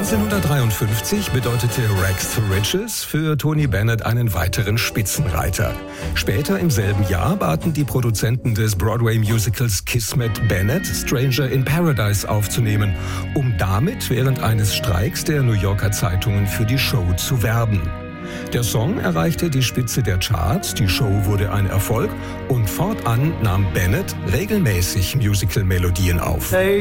1953 bedeutete Rags to Riches für Tony Bennett einen weiteren Spitzenreiter. Später im selben Jahr baten die Produzenten des Broadway-Musicals Kismet Bennett, Stranger in Paradise aufzunehmen, um damit während eines Streiks der New Yorker Zeitungen für die Show zu werben. Der Song erreichte die Spitze der Charts, die Show wurde ein Erfolg und fortan nahm Bennett regelmäßig Musical-Melodien auf. Hey.